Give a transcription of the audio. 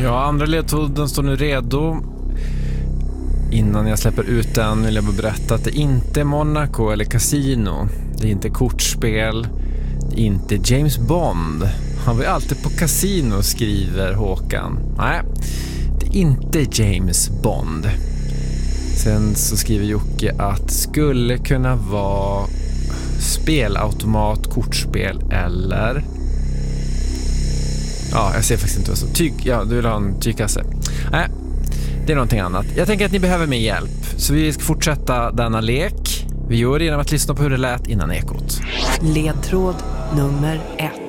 Ja, andra ledtråden står nu redo. Innan jag släpper ut den vill jag bara berätta att det inte är Monaco eller Casino. Det är inte kortspel. Det är inte James Bond. Han var ju alltid på Casino, skriver Håkan. Nej, det är inte James Bond. Sen så skriver Jocke att skulle kunna vara spelautomat, kortspel eller... Ja, jag ser faktiskt inte vad så. Du vill ha en tygkasse. Nej, det är någonting annat. Jag tänker att ni behöver min hjälp. Så vi ska fortsätta denna lek. Vi gör det genom att lyssna på hur det lät innan ekot. Ledtråd nummer 1.